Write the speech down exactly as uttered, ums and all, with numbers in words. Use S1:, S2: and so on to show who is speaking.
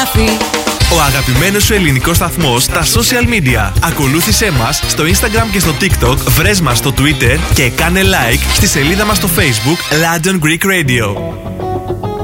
S1: σκάφη.
S2: Ο αγαπημένος σου ελληνικός σταθμός στα social media. Ακολούθησέ μας στο Instagram και στο TikTok, βρες μας στο Twitter και κάνε like στη σελίδα μας στο Facebook London Greek Radio.